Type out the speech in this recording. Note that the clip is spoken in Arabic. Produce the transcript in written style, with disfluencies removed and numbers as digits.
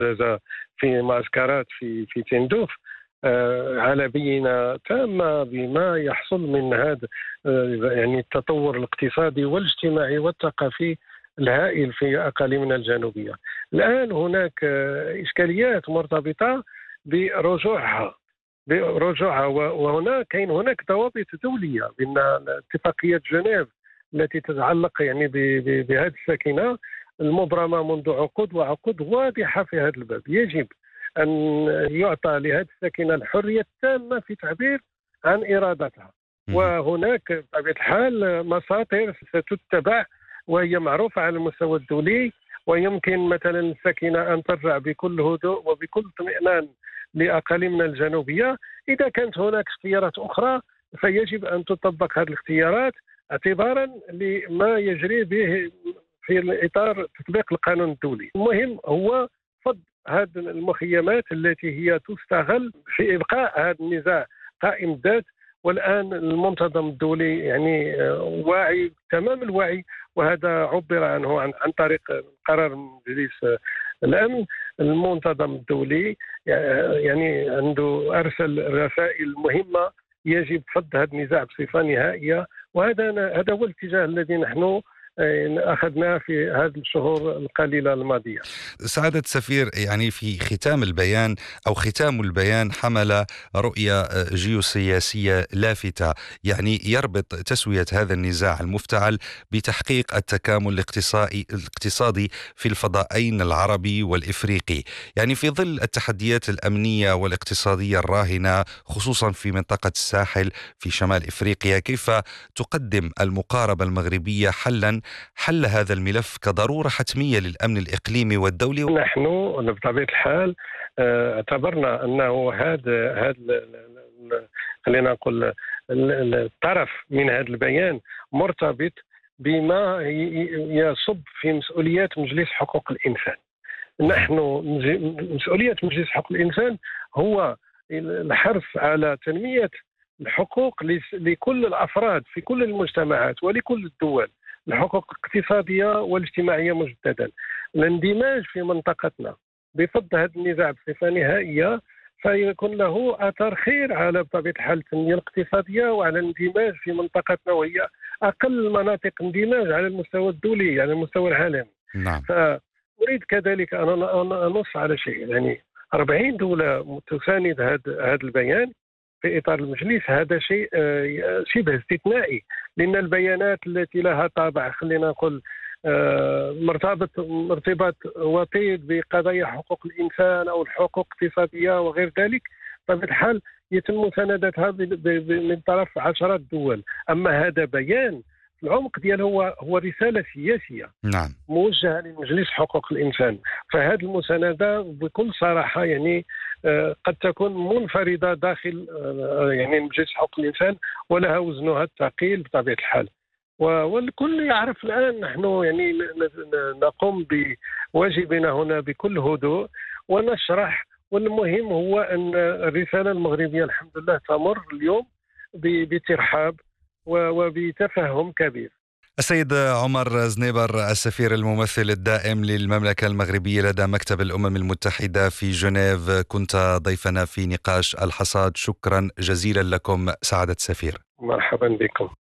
في معسكرات في تندوف على بينة تامة بما يحصل من هذا يعني التطور الاقتصادي والاجتماعي والثقافي الهائل في أقاليمنا الجنوبية. الآن هناك إشكاليات مرتبطة برجوعها وهنا كاين هناك ضوابط دولية بين اتفاقية جنيف التي تتعلق يعني بهذه السكنة المبرمة منذ عقود وعقود واضحة في هذا الباب. يجب أن يعطى لهذه السكنة الحرية التامة في التعبير عن إرادتها، وهناك بطبيعة الحال مساطر ستتبع وهي معروفة على المستوى الدولي، ويمكن مثلا السكنة أن ترجع بكل هدوء وبكل اطمئنان لأقاليمنا الجنوبية. إذا كانت هناك اختيارات أخرى فيجب أن تطبق هذه الاختيارات اعتبارا لما يجري به في إطار تطبيق القانون الدولي. المهم هو فض هذه المخيمات التي هي تستغل في إبقاء هذا النزاع قائم الذات. والآن المنتظم الدولي يعني واعي تمام الوعي، وهذا عبر عنه عن طريق قرار مجلس الأمن. المنتظم الدولي يعني عنده أرسل رسائل مهمة، يجب فض هذا النزاع بصفة نهائية، هذا هو الاتجاه الذي نحن أخذناه في هذه الشهور القليلة الماضية. سعادة السفير، يعني في ختام البيان أو ختام البيان حمل رؤية جيوسياسية لافتة، يعني يربط تسوية هذا النزاع المفتعل بتحقيق التكامل الاقتصادي في الفضائين العربي والإفريقي، يعني في ظل التحديات الأمنية والاقتصادية الراهنة خصوصا في منطقة الساحل في شمال إفريقيا. كيف تقدم المقاربة المغربية حل هذا الملف كضرورة حتمية للأمن الإقليمي والدولي؟ نحن بطبيعة الحال اعتبرنا أنه هذا خلينا نقول الطرف من هذا البيان مرتبط بما يصب في مسؤوليات مجلس حقوق الإنسان. نحن مسؤولية مجلس حقوق الإنسان هو الحرص على تنمية الحقوق لكل الأفراد في كل المجتمعات ولكل الدول، الحقوق الاقتصادية والاجتماعية مجددا. الاندماج في منطقتنا بفض هذا النزاع بصفة نهائية فيكون له أثر خير على بطبيعة الحال التنمية الاقتصادية وعلى الاندماج في منطقتنا، وهي أقل المناطق اندماج على المستوى الدولي على المستوى العالمي. نعم. فأريد كذلك أن أنص على شيء، يعني 40 دولة تساند هذا البيان في إطار المجلس. هذا شيء شبه استثنائي، لأن البيانات التي لها طابع خلينا نقول مرتبط وطيد بقضايا حقوق الإنسان أو الحقوق الاقتصادية وغير ذلك، ففي الحال يتم مساندتها من طرف عشرات دول. أما هذا بيان العمق دياله هو رسالة سياسية نعم موجهة لمجلس حقوق الإنسان. فهذه المساندة بكل صراحة يعني قد تكون منفردة داخل يعني مجلس حقوق الإنسان ولها وزنها الثقيل بطبيعة الحال، والكل يعرف. الآن نحن يعني نقوم بواجبنا هنا بكل هدوء ونشرح، والمهم هو أن الرسالة المغربية الحمد لله تمر اليوم بترحاب وبتفهم كبير. السيد عمر زنيبر، السفير الممثل الدائم للمملكة المغربية لدى مكتب الأمم المتحدة في جنيف، كنت ضيفنا في نقاش الحصاد. شكرا جزيلا لكم سعادة السفير. مرحبا بكم.